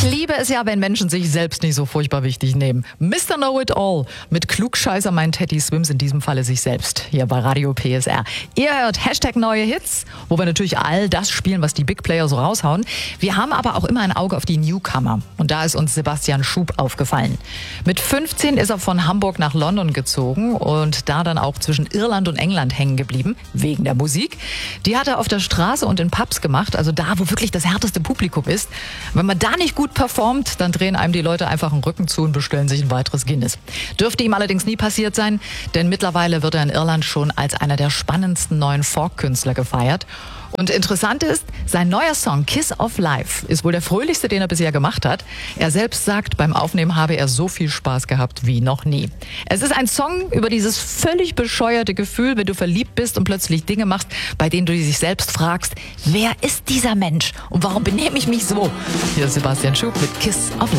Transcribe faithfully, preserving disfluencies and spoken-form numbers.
liebe es ja, wenn Menschen sich selbst nicht so furchtbar wichtig nehmen. Mister Know-it-all mit Klugscheißer meint Teddy Swims in diesem Falle sich selbst, hier bei Radio P S R. Ihr hört Hashtag neue Hits, wo wir natürlich all das spielen, was die Big Player so raushauen. Wir haben aber auch immer ein Auge auf die Newcomer. Und da ist uns Sebastian Schub aufgefallen. Mit fünfzehn ist er von Hamburg nach London gezogen und da dann auch zwischen Irland und England hängen geblieben, wegen der Musik. Die hat er auf der Straße und in Pubs gemacht, also da, wo wirklich das härteste Publikum ist. Wenn man da nicht gut performt, dann drehen einem die Leute einfach den Rücken zu und bestellen sich ein weiteres Guinness. Dürfte ihm allerdings nie passiert sein, denn mittlerweile wird er in Irland schon als einer der spannendsten neuen Folk-Künstler gefeiert. Und interessant ist, sein neuer Song Kiss of Life ist wohl der fröhlichste, den er bisher gemacht hat. Er selbst sagt, beim Aufnehmen habe er so viel Spaß gehabt wie noch nie. Es ist ein Song über dieses völlig bescheuerte Gefühl, wenn du verliebt bist und plötzlich Dinge machst, bei denen du dich selbst fragst, wer ist dieser Mensch und warum benehme ich mich so? Hier ist Sebastian Schub mit Kiss of Life.